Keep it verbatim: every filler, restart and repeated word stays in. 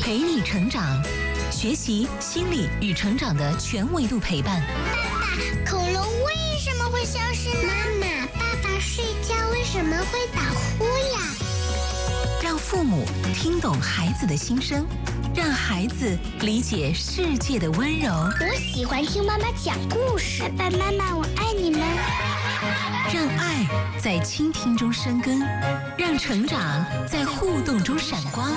陪你成长，学习心理与成长的全维度陪伴。 爸爸，恐龙为什么会消失呢？妈妈，爸爸睡觉为什么会打呼呀？ 让父母听懂孩子的心声，让孩子理解世界的温柔。 我喜欢听妈妈讲故事。爸爸妈妈，我爱你们。 让爱在倾听中生根，让成长在互动中闪光。